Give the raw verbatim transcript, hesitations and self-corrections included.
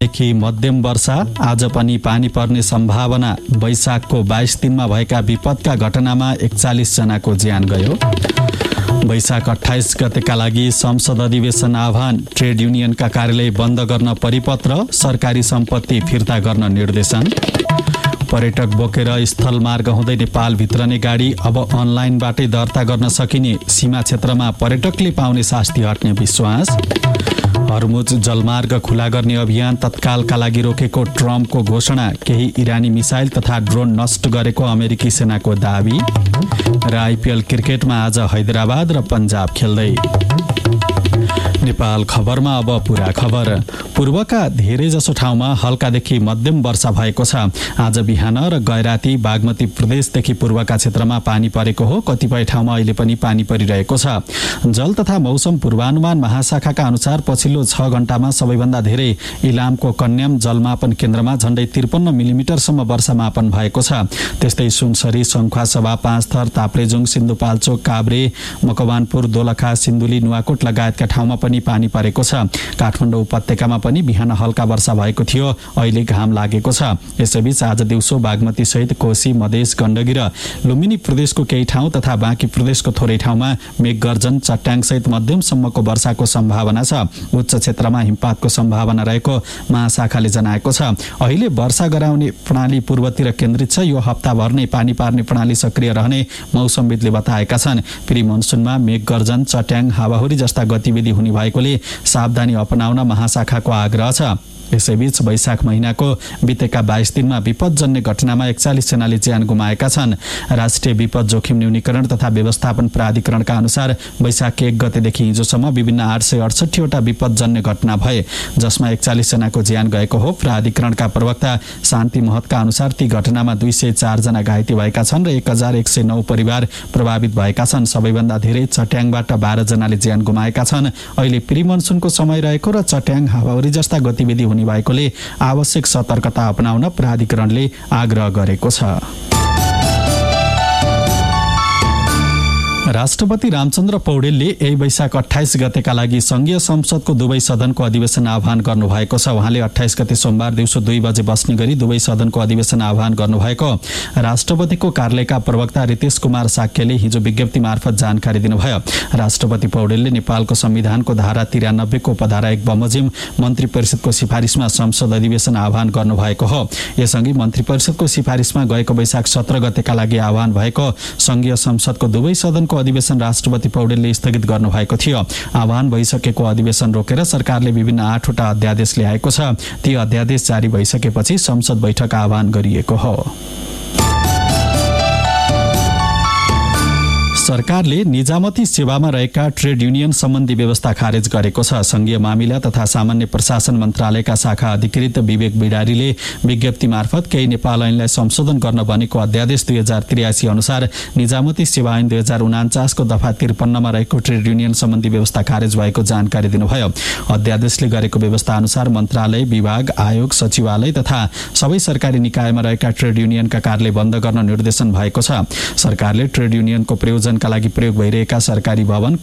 देखि मध्यम वर्षा, आज पनि पानी पर्ने सम्भावना। वैशाखको बाइस दिनमा भएका विपदका घटनामा एकचालिस जनाको ज्यान गयो। वैशाख अठाइस गतेका लागि संसद अधिवेशन आह्वान, ट्रेड युनियनका कार्यालय बन्द गर्न परिपत्र, सरकारी सम्पत्ति फिर्ता गर्न निर्देशन। पर्यटक बोकेर स्थल मार्ग हुँदै नेपाल भित्रने गाडी अब अनलाइनबाटै दर्ता गर्न सकिने, सीमा क्षेत्रमा पर्यटकले पाउने शास्ति हट्ने विश्वास। हर्मुज जलमार्ग खुला गर्ने अभियान तत्कालका लागि रोकेको ट्रम्पको घोषणा, केही इरानी मिसाइल तथा ड्रोन नष्ट गरेको अमेरिकी सेनाको दावी। र आइपिएल क्रिकेटमा आज हैदराबाद र पन्जाब खेल्दै। नेपाल खबरमा अब पूरा खबर। पूर्वका धेरैजसो ठाउँमा हल्कादेखि मध्यम वर्षा भएको छ। आज बिहान र गैराती बागमती प्रदेशदेखि पूर्वका क्षेत्रमा पानी परेको हो। कतिपय ठाउँमा अहिले पनि पानी परिरहेको छ। जल तथा मौसम पूर्वानुमान महाशाखाका अनुसार पछिल्लो छ घण्टामा सबैभन्दा धेरै इलामको कन्याम जलमापन केन्द्रमा झण्डै त्रिपन्न मिलिमिटरसम्म वर्षा मापन भएको छ। त्यस्तै सुनसरी, सङ्खुवासभा, पाँचथर, ताप्लेजुङ, सिन्धुपाल्चोक, काभ्रे, मकवानपुर, दोलखा, सिन्धुली, नुवाकोट लगायतका ठाउँमा पनि पानी परेको छ। काठमाडौँ उपत्यकामा पनि बिहान हल्का वर्षा भएको थियो, अहिले घाम लागेको छ। यसैबीच आज दिउँसो बागमती सहित कोशी, मधेस, गण्डकी र लुम्बिनी प्रदेशको केही ठाउँ तथा बाँकी प्रदेशको थोरै ठाउँमा मेघगर्जन, चट्याङ सहित मध्यमसम्मको वर्षाको सम्भावना छ। उच्च क्षेत्रमा हिमपातको सम्भावना रहेको महाशाखाले जनाएको छ। अहिले वर्षा गराउने प्रणाली पूर्वतिर केन्द्रित छ। यो हप्ताभर नै पानी पार्ने प्रणाली सक्रिय रहने मौसमविदले बताएका छन्। प्री मनसुनमा मेघगर्जन, चट्याङ, हावाहुरी जस्ता गतिविधि हुने भएकोले सावधानी अपनाउन महाशाखाको आग्रह छ। यसैबीच वैशाख महिनाको बितेका बाइस दिनमा विपदजन्य घटनामा एकचालिस जनाले ज्यान गुमाएका छन्। राष्ट्रिय विपद जोखिम न्यूनीकरण तथा व्यवस्थापन प्राधिकरणका अनुसार वैशाख एक गतेदेखि हिजोसम्म विभिन्न आठ सय अडसठीवटा विपदजन्य घटना भए, जसमा एकचालिस जनाको ज्यान गएको हो। प्राधिकरणका प्रवक्ता शान्ति महतका अनुसार ती घटनामा दुई सय चार जना घाइते भएका छन् र एक हजार एक सय नौ परिवार प्रभावित भएका छन्। सबैभन्दा धेरै चट्याङबाट बाह्र जनाले ज्यान गुमाएका छन्। अहिले प्री मनसुनको समय रहेको र चट्याङ, हावाहुरी जस्ता गतिविधि हुने भएकोले आवश्यक सतर्कता अपनाउन प्राधिकरणले आग्रह गरेको छ। राष्ट्रपति रामचन्द्र पौडेलले यही वैशाख अठाइस गतेका लागि संघीय संसदको दुवै सदनको अधिवेशन आह्वान गर्नुभएको छ। उहाँले अठाइस गते सोमबार दिउँसो दुई बजे बस्ने गरी दुवै सदनको अधिवेशन आह्वान गर्नुभएको राष्ट्रपतिको कार्यालयका प्रवक्ता रितेश कुमार साक्यले हिजो विज्ञप्ति मार्फत जानकारी दिनुभयो। राष्ट्रपति पौडेलले नेपालको संविधानको धारा तिरानब्बेको उपधारा एक बमोजिम मन्त्री परिषदको सिफारिसमा संसद अधिवेशन आह्वान गर्नुभएको हो। यसअघि मन्त्री परिषदको सिफारिसमा गएको वैशाख सत्र गतेका लागि आह्वान भएको संघीय संसदको दुवै सदनको अधिवेशन राष्ट्रपति पौडेलले स्थगित गर्नुभएको थियो। आह्वान भइसकेको अधिवेशन रोकेर सरकारले विभिन्न आठवटा अध्यादेश ल्याएको छ। ती अध्यादेश जारी भइसकेपछि संसद बैठक आह्वान गरिएको हो। सरकारले निजामती सेवामा रहेका ट्रेड युनियन सम्बन्धी व्यवस्था खारेज गरेको छ। संघीय मामिला तथा सामान्य प्रशासन मन्त्रालयका शाखा अधिकृत विवेक बिडारीले विज्ञप्ति मार्फत केही नेपाल ऐनलाई संशोधन गर्न बनेको अध्यादेश दुई हजार त्रियासी अनुसार निजामती सेवा ऐन दुई हजार उनाचासको दफा त्रिपन्नमा रहेको ट्रेड युनियन सम्बन्धी व्यवस्था खारेज भएको जानकारी दिनुभयो। अध्यादेशले गरेको व्यवस्था अनुसार मन्त्रालय, विभाग, आयोग, सचिवालय तथा सबै सरकारी निकायमा रहेका ट्रेड युनियनका कार्यालय बन्द गर्न निर्देशन भएको छ। सरकारले ट्रेड युनियनको प्रयोजन का लागि प्रयोग भइरहेका सरकारी भवन,